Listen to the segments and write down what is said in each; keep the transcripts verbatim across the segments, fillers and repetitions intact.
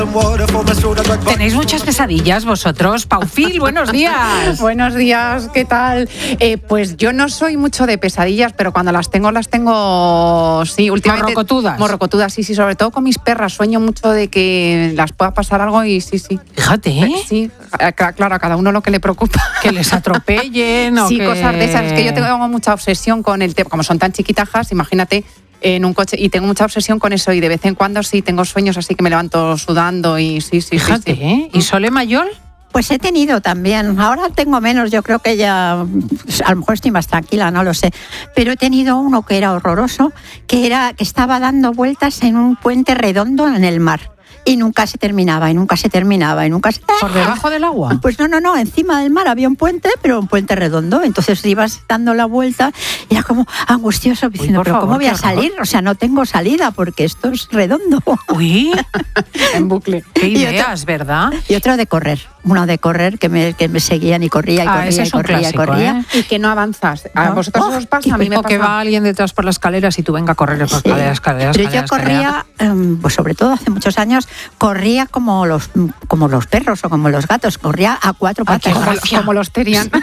¿Tenéis muchas pesadillas vosotros? Paufil, buenos días. Buenos días, ¿qué tal? Eh, pues yo no soy mucho de pesadillas, pero cuando las tengo, las tengo, sí, últimamente. ¿Morrocotudas? Morrocotudas, sí, sí, sobre todo con mis perras. Sueño mucho de que las pueda pasar algo y sí, sí. Fíjate, ¿eh? Sí, claro, a cada uno lo que le preocupa. Que les atropellen o sí, que... cosas de esas. Es que yo tengo mucha obsesión con el tema. Como son tan chiquitajas, imagínate, en un coche, y tengo mucha obsesión con eso, y de vez en cuando sí tengo sueños así que me levanto sudando y sí, sí, Fíjate, sí, sí. ¿eh? ¿Y Sole Mayol? Pues he tenido también, ahora tengo menos, yo creo que ya, a lo mejor estoy más tranquila, no lo sé, pero he tenido uno que era horroroso, que era que estaba dando vueltas en un puente redondo en el mar. Y nunca se terminaba, y nunca se terminaba, y nunca se... ¿Por debajo del agua? Pues no, no, no, encima del mar había un puente, pero un puente redondo. Entonces ibas dando la vuelta y era como angustioso, diciendo, Uy, pero favor, ¿cómo voy a horror. salir? O sea, no tengo salida porque esto es redondo. Uy, En bucle. qué Y otra- ideas, ¿verdad? Y otro de correr, uno de correr que me, que me seguían y corría y Ah, corría ese y es un corría y clásico, corría. ¿eh? Y que no avanzas. ¿A No. vosotros Oh, os pasa? A mí me O que pasa. va alguien detrás por las escaleras y tú venga a correr por las Sí. escaleras, escaleras, Pero yo escaleras, corría, um, pues sobre todo hace muchos años, corría como los, como los perros o como los gatos, corría a cuatro Ah, qué patas. Como, gracia. como los terian.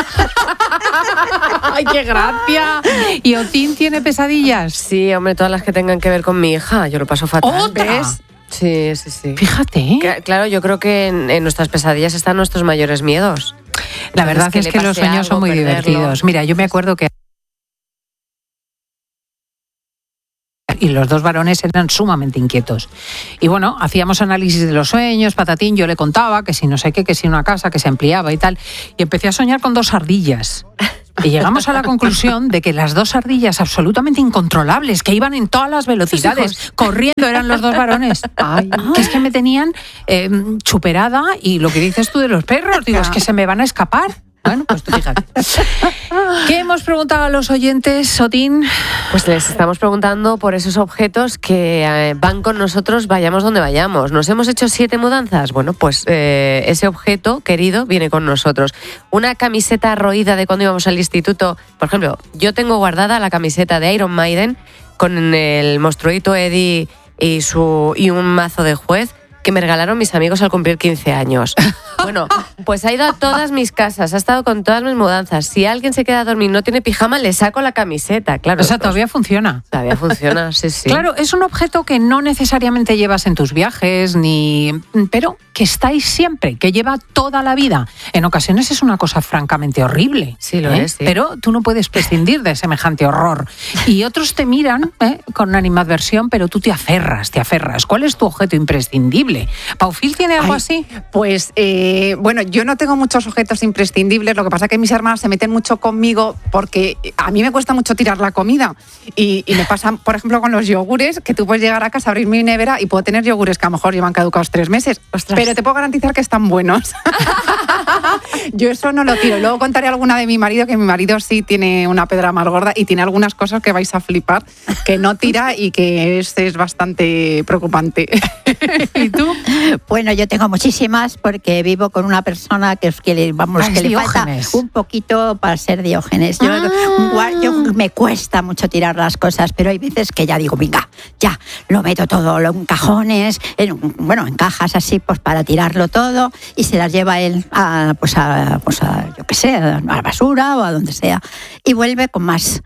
¡Ay, qué gracia! ¿Y Otín tiene pesadillas? Sí, hombre, todas las que tengan que ver con mi hija, yo lo paso fatal. ¿Otra? ¿Ves? Sí, sí, sí. Fíjate, ¿eh? Cla- Claro, yo creo que en, en nuestras pesadillas están nuestros mayores miedos. La verdad que es le que los pase sueños son algo, muy perderlo. divertidos. Mira, yo me acuerdo que... Y los dos varones eran sumamente inquietos. Y bueno, hacíamos análisis de los sueños, patatín, yo le contaba que si no sé qué, que si una casa que se ampliaba y tal. Y empecé a soñar con dos ardillas. Y llegamos a la conclusión de que las dos ardillas absolutamente incontrolables, que iban en todas las velocidades, corriendo, eran los dos varones. Ay. Que es que me tenían eh, chuperada, y lo que dices tú de los perros, digo, es que se me van a escapar. Bueno, pues tú fíjate. ¿Qué hemos preguntado a los oyentes, Sotín? Pues les estamos preguntando por esos objetos que eh, van con nosotros, vayamos donde vayamos. ¿Nos hemos hecho siete mudanzas? Bueno, pues eh, ese objeto querido viene con nosotros. Una camiseta roída de cuando íbamos al instituto. Por ejemplo, yo tengo guardada la camiseta de Iron Maiden con el monstruito Eddie y, su, y un mazo de juez que me regalaron mis amigos al cumplir quince años. Bueno, pues ha ido a todas mis casas, ha estado con todas mis mudanzas. Si alguien se queda a dormir y no tiene pijama, le saco la camiseta, claro. O sea, pues, todavía funciona. todavía funciona, sí, sí. Claro, es un objeto que no necesariamente llevas en tus viajes, ni, pero que estáis siempre, que lleva toda la vida. En ocasiones es una cosa francamente horrible. Sí, lo ¿eh? es, sí. Pero tú no puedes prescindir de semejante horror. Y otros te miran ¿eh? con animadversión, pero tú te aferras, te aferras. ¿Cuál es tu objeto imprescindible? ¿Paufil tiene algo Ay, así? Pues, eh, bueno, yo no tengo muchos objetos imprescindibles, lo que pasa es que mis hermanas se meten mucho conmigo porque a mí me cuesta mucho tirar la comida. Y, y me pasa, por ejemplo, con los yogures, que tú puedes llegar a casa, abrir mi nevera y puedo tener yogures que a lo mejor llevan caducados tres meses, Ostras. pero te puedo garantizar que están buenos. Yo eso no lo tiro. Luego contaré alguna de mi marido, que mi marido sí tiene una pedra más gorda y tiene algunas cosas que vais a flipar, que no tira y que es, es bastante preocupante. ¿Y tú? Bueno, yo tengo muchísimas porque vivo con una persona que, es que le, vamos, Ah, que es le falta Diógenes. un poquito para ser Diógenes. Yo, Ah. gua- yo me cuesta mucho tirar las cosas, pero hay veces que ya digo, venga, ya, lo meto todo lo- en cajones, en, bueno, en cajas así, pues para tirarlo todo, y se las lleva él a, pues a, pues a yo qué sé, a la basura o a donde sea, y vuelve con más.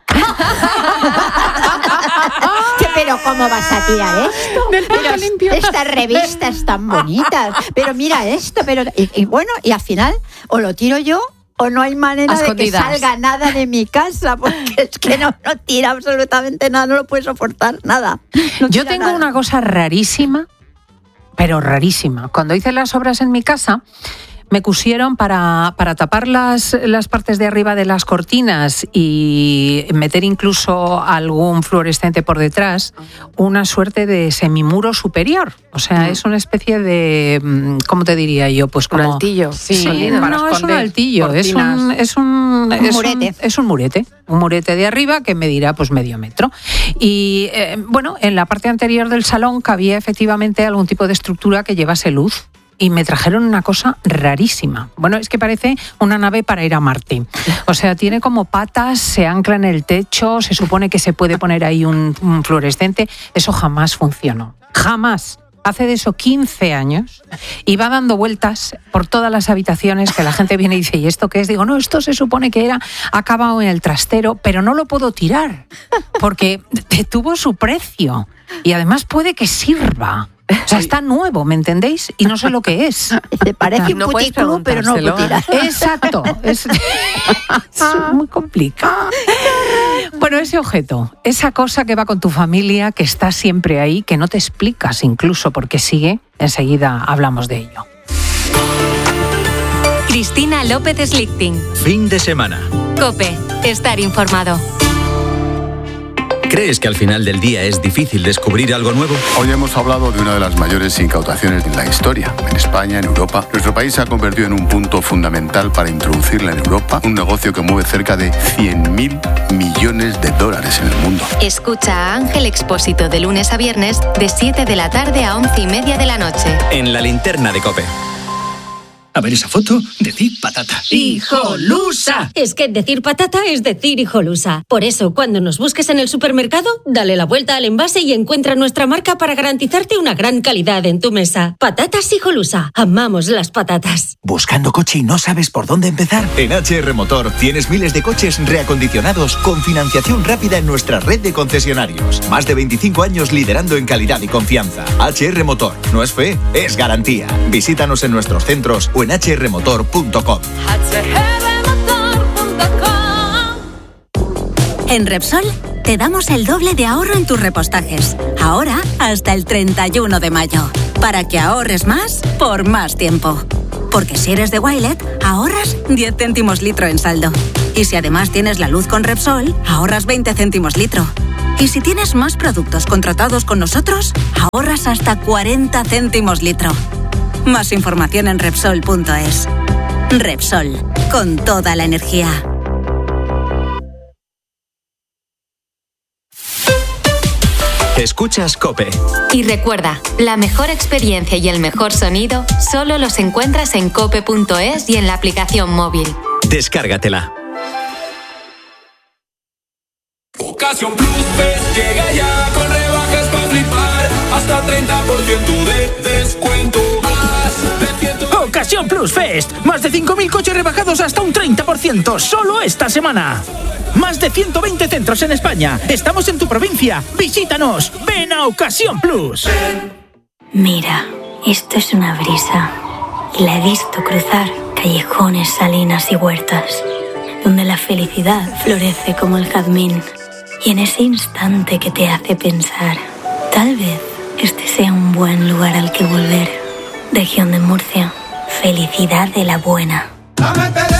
Pero ¿cómo vas a tirar esto? Del Pero traje limpio. estas revistas tan bonitas, pero mira esto, pero y, y bueno, y al final o lo tiro yo o no hay manera A de que escondidas. salga nada de mi casa, porque es que no, no tira absolutamente nada, no lo puede soportar nada. No Yo tira tengo nada. una cosa rarísima, pero rarísima. Cuando hice las obras en mi casa, me pusieron para, para tapar las, las partes de arriba de las cortinas y meter incluso algún fluorescente por detrás, una suerte de semimuro superior. O sea, es una especie de, mm, ¿cómo te diría yo? Pues Un como... altillo. Sí, Sí, para no es un esconder altillo, es cortinas. un, es un, es un- murete. es un murete, un murete de arriba que medirá pues medio metro. Y eh, bueno, en la parte anterior del salón cabía efectivamente algún tipo de estructura que llevase luz. Y me trajeron una cosa rarísima. Bueno, es que parece una nave para ir a Marte. O sea, tiene como patas, se ancla en el techo, se supone que se puede poner ahí un, un fluorescente. Eso jamás funcionó. Jamás. hace de eso quince años, y va dando vueltas por todas las habitaciones que la gente viene y dice, ¿y esto qué es? Digo, no, esto se supone que era acabado en el trastero, pero no lo puedo tirar, porque tuvo su precio y además puede que sirva. O sea, está nuevo, ¿me entendéis? Y no sé lo que es. Se parece un no puticlub, pero no lo tiras. Exacto. Es, es muy complicado. Bueno, ese objeto, esa cosa que va con tu familia, que está siempre ahí, que no te explicas incluso por qué sigue, enseguida hablamos de ello. Cristina López Slichting. Fin de semana. COPE. Estar informado. ¿Crees que al final del día es difícil descubrir algo nuevo? Hoy hemos hablado de una de las mayores incautaciones de la historia. En España, en Europa, nuestro país se ha convertido en un punto fundamental para introducirla en Europa, un negocio que mueve cerca de cien mil millones de dólares en el mundo. Escucha a Ángel Expósito de lunes a viernes de siete de la tarde a once y media de la noche. En la linterna de COPE. A ver esa foto, decir patata. ¡Hijolusa! Es que decir patata es decir hijolusa. Por eso, cuando nos busques en el supermercado, dale la vuelta al envase y encuentra nuestra marca para garantizarte una gran calidad en tu mesa. Patatas Hijolusa. Amamos las patatas. ¿Buscando coche y no sabes por dónde empezar? En H R Motor tienes miles de coches reacondicionados con financiación rápida en nuestra red de concesionarios. Más de veinticinco años liderando en calidad y confianza. H R Motor. No es fe, es garantía. Visítanos en nuestros centros o en h r motor punto com. En Repsol te damos el doble de ahorro en tus repostajes. Ahora hasta el treinta y uno de mayo. Para que ahorres más por más tiempo. Porque si eres de Wilet, ahorras diez céntimos litro en saldo. Y si además tienes la luz con Repsol, ahorras veinte céntimos litro. Y si tienes más productos contratados con nosotros, ahorras hasta cuarenta céntimos litro. Más información en Repsol punto es. Repsol, con toda la energía. Escuchas COPE. Y recuerda, la mejor experiencia y el mejor sonido solo los encuentras en cope punto es y en la aplicación móvil. Descárgatela. Ocasión Plus Fest llega ya con rebajas para flipar, hasta treinta por ciento de descuento. Ocasión Plus Fest. Más de cinco mil coches rebajados hasta un treinta por ciento solo esta semana. Más de ciento veinte centros en España. Estamos en tu provincia. Visítanos. Ven a Ocasión Plus. Mira, esto es una brisa. Y la he visto cruzar callejones, salinas y huertas, donde la felicidad florece como el jazmín. Y en ese instante que te hace pensar, tal vez este sea un buen lugar al que volver. Región de Murcia. Felicidad de la buena.